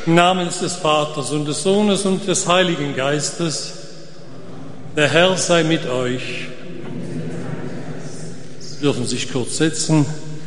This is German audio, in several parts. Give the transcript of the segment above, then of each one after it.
Im Namen des Vaters und des Sohnes und des Heiligen Geistes. Der Herr sei mit euch. Sie dürfen sich kurz setzen.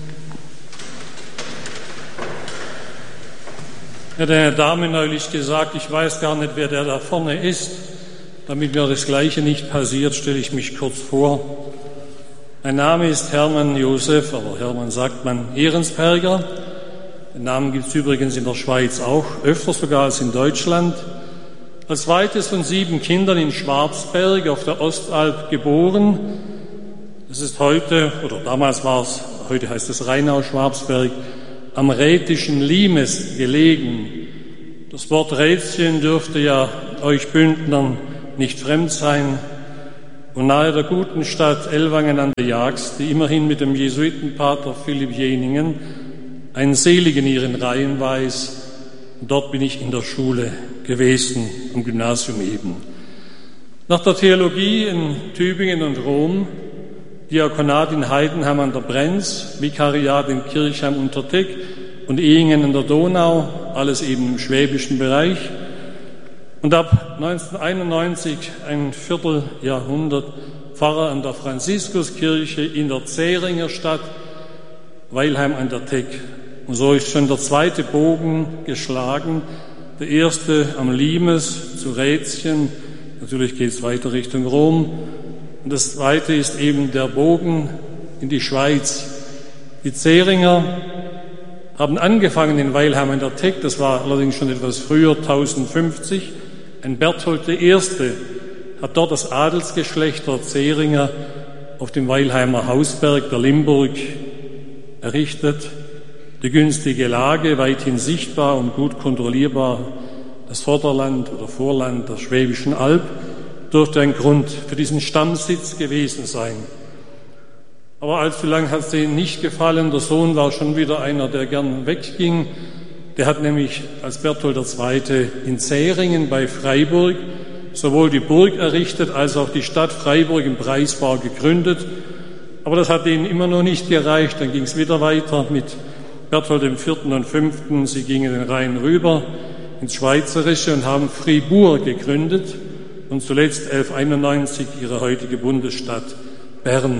Mir hat eine Dame neulich gesagt, ich weiß gar nicht, wer der da vorne ist. Damit mir das Gleiche nicht passiert, stelle ich mich kurz vor. Mein Name ist Hermann Josef, aber Hermann sagt man Ehrensperger. Den Namen gibt es übrigens in der Schweiz auch, öfter sogar als in Deutschland. Als zweites von 7 Kindern in Schwarzberg auf der Ostalb geboren. Das ist heute, oder damals war es, heute heißt es Rheinau-Schwarzberg, am rätischen Limes gelegen. Das Wort Rätschen dürfte ja euch Bündnern nicht fremd sein. Und nahe der guten Stadt Ellwangen an der Jagst, die immerhin mit dem Jesuitenpater Philipp Jeningen einen Seligen in ihren Reihen weiß. Und dort bin ich in der Schule gewesen, am Gymnasium eben. Nach der Theologie in Tübingen und Rom, Diakonat in Heidenheim an der Brenz, Vikariat in Kirchheim unter Teck und Ehingen an der Donau, alles eben im schwäbischen Bereich. Und ab 1991 ein Vierteljahrhundert Pfarrer an der Franziskuskirche in der Zähringer Stadt, Weilheim an der Teck. Und so ist schon der zweite Bogen geschlagen. Der erste am Limes zu Rätschen, natürlich geht es weiter Richtung Rom. Und das zweite ist eben der Bogen in die Schweiz. Die Zähringer haben angefangen in Weilheim an der Teck, das war allerdings schon etwas früher, 1050. Ein Berthold I. hat dort das Adelsgeschlecht der Zähringer auf dem Weilheimer Hausberg der Limburg errichtet. Die günstige Lage, weithin sichtbar und gut kontrollierbar, das Vorderland oder Vorland der Schwäbischen Alb, dürfte ein Grund für diesen Stammsitz gewesen sein. Aber allzu lang hat es denen nicht gefallen. Der Sohn war schon wieder einer, der gern wegging. Der hat nämlich als Berthold II. In Zähringen bei Freiburg sowohl die Burg errichtet als auch die Stadt Freiburg im Breisgau gegründet. Aber das hat ihnen immer noch nicht gereicht. Dann ging es wieder weiter mit Berthold IV. Und V. Sie gingen den Rhein rüber ins Schweizerische und haben Fribourg gegründet und zuletzt 1191 ihre heutige Bundesstadt Bern.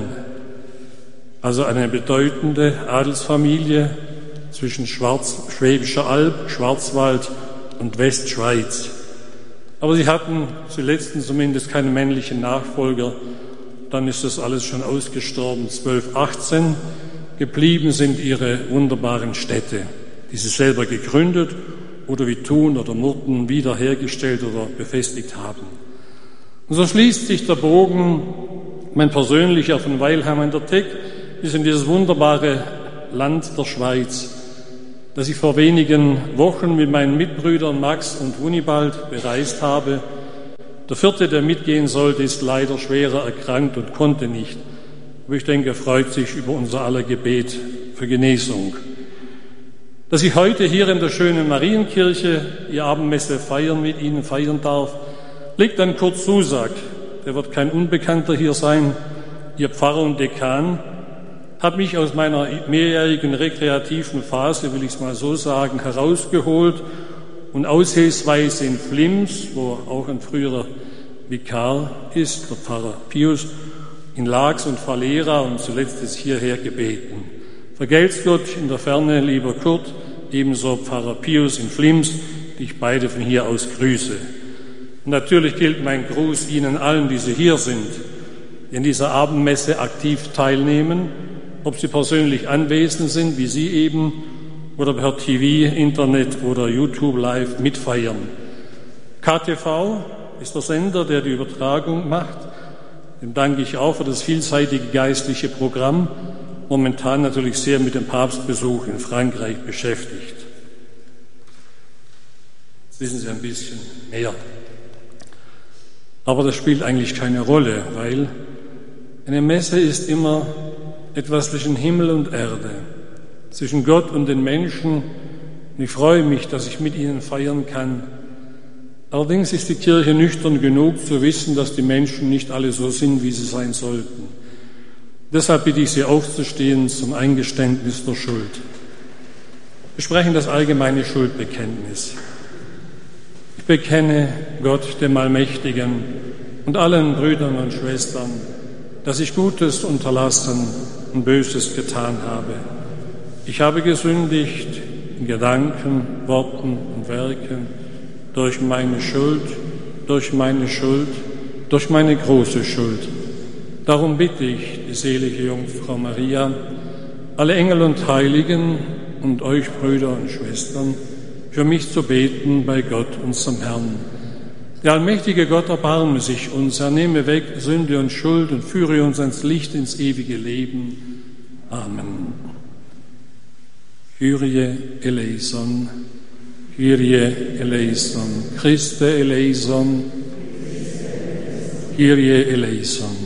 Also eine bedeutende Adelsfamilie zwischen Schwäbischer Alb, Schwarzwald und Westschweiz. Aber sie hatten zuletzt zumindest keinen männlichen Nachfolger. Dann ist das alles schon ausgestorben, 1218. Geblieben sind ihre wunderbaren Städte, die sie selber gegründet oder wie Thun oder Murten wiederhergestellt oder befestigt haben. Und so schließt sich der Bogen, mein persönlicher, von Weilheim an der Teck bis in dieses wunderbare Land der Schweiz, das ich vor wenigen Wochen mit meinen Mitbrüdern Max und Wunibald bereist habe. Der 4., der mitgehen sollte, ist leider schwerer erkrankt und konnte nicht. Aber ich denke, er freut sich über unser aller Gebet für Genesung. Dass ich heute hier in der schönen Marienkirche die Abendmesse mit Ihnen feiern darf, liegt an Kurt Susak. Der wird kein Unbekannter hier sein. Ihr Pfarrer und Dekan hat mich aus meiner mehrjährigen rekreativen Phase, will ich es mal so sagen, herausgeholt und aushilfsweise in Flims, wo auch ein früherer Vikar ist, der Pfarrer Pius, in Laax und Valera und zuletzt ist hierher gebeten. Vergelt's Gott in der Ferne, lieber Kurt, ebenso Pfarrer Pius in Flims, die ich beide von hier aus grüße. Und natürlich gilt mein Gruß Ihnen allen, die Sie hier sind, die an dieser Abendmesse aktiv teilnehmen, ob Sie persönlich anwesend sind, wie Sie eben, oder per TV, Internet oder YouTube live mitfeiern. KTV ist der Sender, der die Übertragung macht. Dem danke ich auch für das vielseitige geistliche Programm, momentan natürlich sehr mit dem Papstbesuch in Frankreich beschäftigt. Jetzt wissen Sie ein bisschen mehr. Aber das spielt eigentlich keine Rolle, weil eine Messe ist immer etwas zwischen Himmel und Erde, zwischen Gott und den Menschen. Und ich freue mich, dass ich mit Ihnen feiern kann. Allerdings ist die Kirche nüchtern genug zu wissen, dass die Menschen nicht alle so sind, wie sie sein sollten. Deshalb bitte ich Sie aufzustehen zum Eingeständnis der Schuld. Wir sprechen das allgemeine Schuldbekenntnis. Ich bekenne Gott, dem Allmächtigen, und allen Brüdern und Schwestern, dass ich Gutes unterlassen und Böses getan habe. Ich habe gesündigt in Gedanken, Worten und Werken, durch meine Schuld, durch meine große Schuld. Darum bitte ich die selige Jungfrau Maria, alle Engel und Heiligen und euch Brüder und Schwestern, für mich zu beten bei Gott, unserem Herrn. Der allmächtige Gott erbarme sich uns, er nehme weg Sünde und Schuld und führe uns ans Licht, ins ewige Leben. Amen. Kyrie eleison, Kyrie eleison, Christe eleison, Kyrie eleison.